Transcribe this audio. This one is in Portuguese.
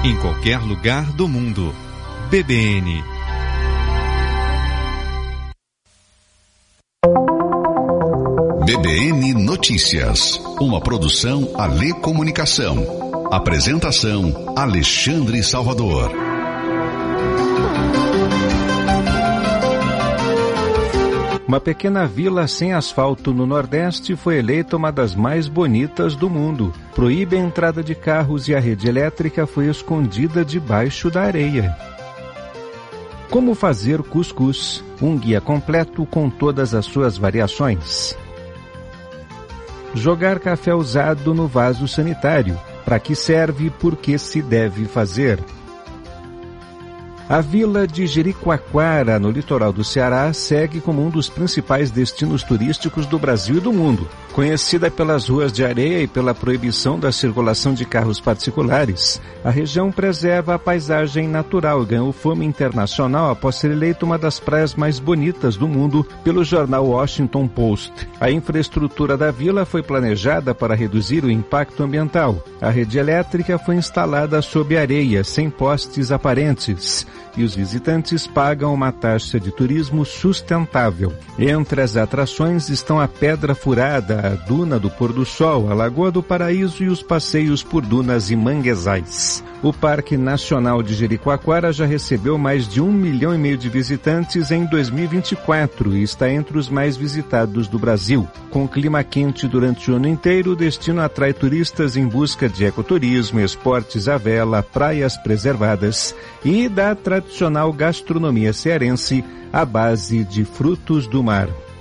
em qualquer lugar do mundo. BBN. BBN Notícias, uma produção Alê Comunicação. Apresentação Alexandre Salvador. Uma pequena vila sem asfalto no Nordeste foi eleita uma das mais bonitas do mundo. Proíbe a entrada de carros e a rede elétrica foi escondida debaixo da areia. Como fazer cuscuz? Um guia completo com todas as suas variações. Jogar café usado no vaso sanitário. Para que serve e por que se deve fazer? A vila de Jericoacoara, no litoral do Ceará, segue como um dos principais destinos turísticos do Brasil e do mundo. Conhecida pelas ruas de areia e pela proibição da circulação de carros particulares, a região preserva a paisagem natural e ganhou fama internacional após ser eleita uma das praias mais bonitas do mundo pelo jornal Washington Post. A infraestrutura da vila foi planejada para reduzir o impacto ambiental. A rede elétrica foi instalada sob areia, sem postes aparentes, e os visitantes pagam uma taxa de turismo sustentável. Entre as atrações estão a Pedra Furada, a Duna do Pôr do Sol, a Lagoa do Paraíso e os passeios por dunas e manguezais. O Parque Nacional de Jericoacoara já recebeu mais de 1,5 milhão de visitantes em 2024 e está entre os mais visitados do Brasil. Com clima quente durante o ano inteiro, o destino atrai turistas em busca de ecoturismo, esportes à vela, praias preservadas e da tradicional gastronomia cearense à base de frutos do mar.